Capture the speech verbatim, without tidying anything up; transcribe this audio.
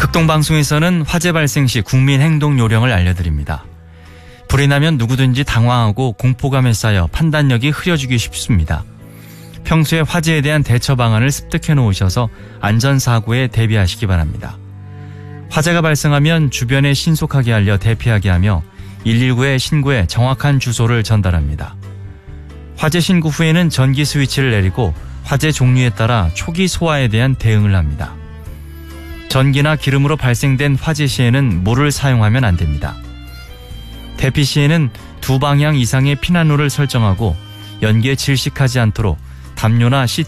극동방송에서는 화재 발생 시 국민 행동 요령을 알려드립니다. 불이 나면 누구든지 당황하고 공포감에 쌓여 판단력이 흐려지기 쉽습니다. 평소에 화재에 대한 대처 방안을 습득해 놓으셔서 안전사고에 대비하시기 바랍니다. 화재가 발생하면 주변에 신속하게 알려 대피하게 하며 일일구에 신고해 정확한 주소를 전달합니다. 화재 신고 후에는 전기 스위치를 내리고 화재 종류에 따라 초기 소화에 대한 대응을 합니다. 전기나 기름으로 발생된 화재 시에는 물을 사용하면 안 됩니다. 대피 시에는 두 방향 이상의 피난로를 설정하고 연기에 질식하지 않도록 담요나 시트